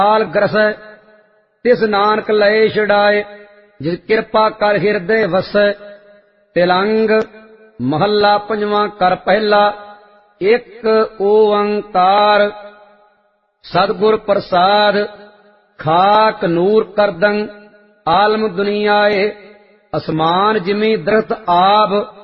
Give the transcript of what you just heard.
ਕਾਲ ਗ੍ਰਸੈ ਤਿਸ ਨਾਨਕ ਲਏ ਛੁਡਾਏ। ਜਿਸ ਕਿਰਪਾ ਕਰ ਹਿਰਦੇ ਵਸੈ। ਤਿਲੰਗ ਮਹੱਲਾ ਪੰਜਵਾਂ। ਕਰ ਪਹਿਲਾ। ਇੱਕ ਓੰਕਾਰ ਸਤਿਗੁਰ ਪ੍ਰਸਾਦ। ਖਾਕ ਨੂਰ ਕਰਦੰ ਆਲਮ ਦੁਨੀਆਏ। ਅਸਮਾਨ ਜਿਮੀ ਦਰਖਤ ਆਬ